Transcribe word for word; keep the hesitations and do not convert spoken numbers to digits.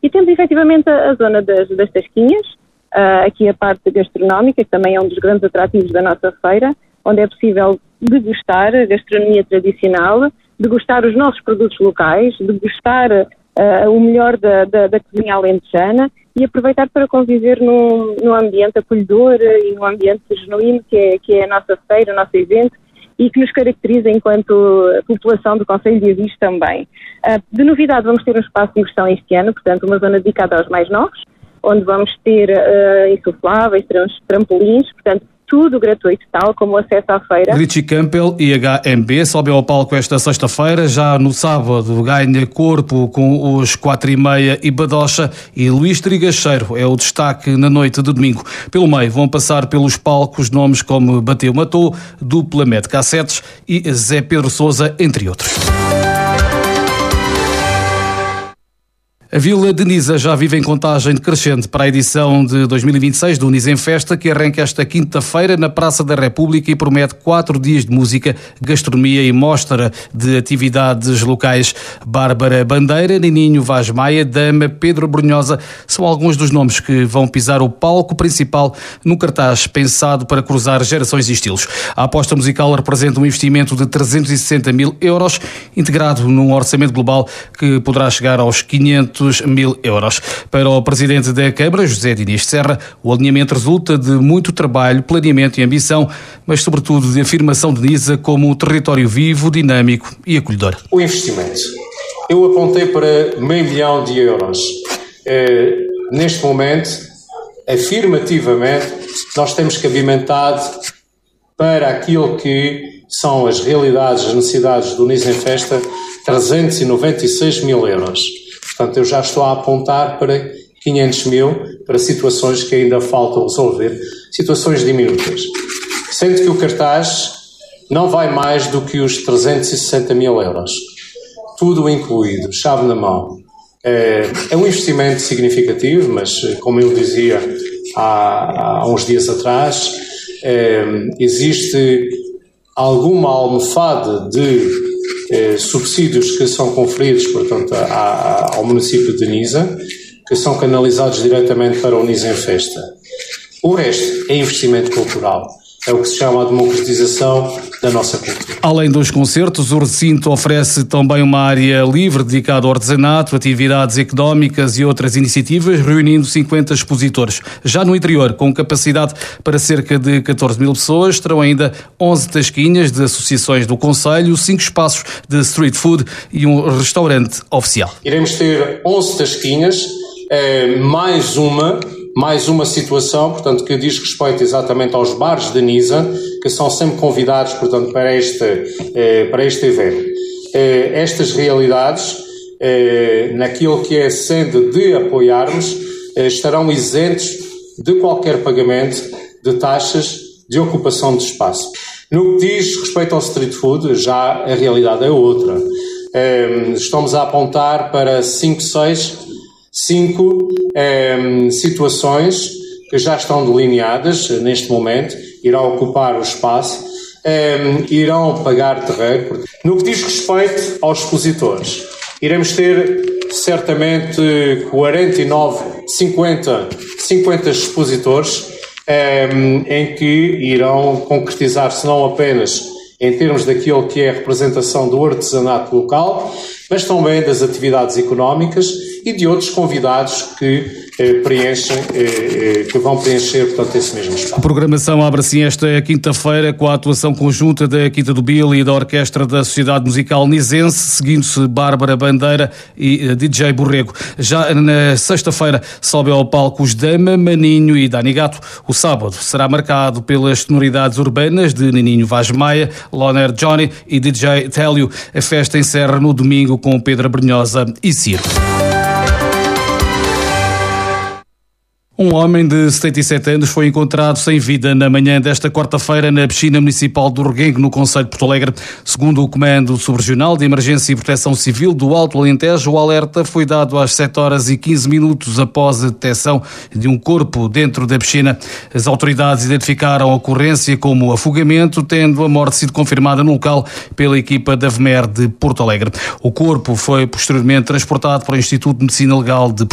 E temos efetivamente a, a zona das, das tasquinhas, uh, aqui a parte gastronómica, que também é um dos grandes atrativos da nossa feira, onde é possível degustar a gastronomia tradicional, degustar os nossos produtos locais, degustar uh, o melhor da, da, da cozinha alentejana e aproveitar para conviver num, num ambiente acolhedor e num ambiente genuíno que é, que é a nossa feira, o nosso evento, e que nos caracteriza enquanto população do Concelho de Avis também. Uh, de novidade, vamos ter um espaço de diversão este ano, portanto, uma zona dedicada aos mais novos, onde vamos ter uh, insufláveis, trampolins, portanto, tudo gratuito, tal como o acesso à feira. Richie Campbell e H M B sobem ao palco esta sexta-feira. Já no sábado ganha corpo com os quatro e meia e Badocha, e Luís Trigacheiro é o destaque na noite de domingo. Pelo meio vão passar pelos palcos nomes como Bateu Matou, Duplamente Cassetes e Zé Pedro Sousa, entre outros. A Vila de Nisa já vive em contagem decrescente para a edição de dois mil e vinte e seis do Nisa em Festa, que arranca esta quinta-feira na Praça da República e promete quatro dias de música, gastronomia e mostra de atividades locais. Bárbara Bandeira, Nininho Vaz Maia, Dama, Pedro Brunhosa são alguns dos nomes que vão pisar o palco principal num cartaz pensado para cruzar gerações e estilos. A aposta musical representa um investimento de trezentos e sessenta mil euros, integrado num orçamento global que poderá chegar aos quinhentos mil euros. Para o presidente da Câmara, José Diniz Serra, o alinhamento resulta de muito trabalho, planeamento e ambição, mas sobretudo de afirmação de Nisa como um território vivo, dinâmico e acolhedor. O investimento. Eu apontei para meio milhão de euros. Eh, neste momento, afirmativamente, nós temos cabimentado para aquilo que são as realidades, as necessidades do Nisa em Festa, trezentos e noventa e seis mil euros. Portanto, eu já estou a apontar para quinhentos mil, para situações que ainda faltam resolver, situações diminutas. Sendo que o cartaz não vai mais do que os trezentos e sessenta mil euros. Tudo incluído, chave na mão. É, é um investimento significativo, mas, como eu dizia há, há uns dias atrás, é, existe alguma almofada de Eh, subsídios que são conferidos, portanto, a, a, ao município de Nisa, que são canalizados diretamente para o Nisa em Festa. O resto é investimento cultural. É o que se chama a democratização da nossa cultura. Além dos concertos, o recinto oferece também uma área livre dedicada ao artesanato, atividades económicas e outras iniciativas, reunindo cinquenta expositores. Já no interior, com capacidade para cerca de catorze mil pessoas, terão ainda onze tasquinhas de associações do concelho, cinco espaços de street food e um restaurante oficial. Iremos ter onze tasquinhas, eh, mais uma... mais uma situação, portanto, que diz respeito exatamente aos bares de Nisa, que são sempre convidados, portanto, para este, eh, para este evento. Eh, estas realidades, eh, naquilo que é sendo de apoiarmos, eh, estarão isentos de qualquer pagamento de taxas de ocupação de espaço. No que diz respeito ao street food, já a realidade é outra. Eh, estamos a apontar para cinco, seis cinco eh, situações que já estão delineadas neste momento, irão ocupar o espaço, eh, irão pagar terreno. No que diz respeito aos expositores, iremos ter certamente quarenta e nove, cinquenta, cinquenta expositores eh, em que irão concretizar-se não apenas em termos daquilo que é a representação do artesanato local, mas também das atividades económicas e de outros convidados que eh, preenchem, eh, que vão preencher, portanto, esse mesmo espaço. A programação abre assim esta quinta-feira com a atuação conjunta da Quinta do Bill e da Orquestra da Sociedade Musical Nisense, seguindo-se Bárbara Bandeira e uh, D J Borrego. Já na sexta-feira sobe ao palco os Dama, Maninho e Dani Gato. O sábado será marcado pelas sonoridades urbanas de Nininho Vaz Maia, Loner Johnny e D J Télio. A festa encerra no domingo com Pedro Brunhosa e Ciro. Um homem de setenta e sete anos foi encontrado sem vida na manhã desta quarta-feira na piscina municipal do Reguengo, no concelho de Porto Alegre. Segundo o Comando Subregional de Emergência e Proteção Civil do Alto Alentejo, o alerta foi dado às sete horas e quinze minutos após a detecção de um corpo dentro da piscina. As autoridades identificaram a ocorrência como afogamento, tendo a morte sido confirmada no local pela equipa da V M E R de Porto Alegre. O corpo foi posteriormente transportado para o Instituto de Medicina Legal de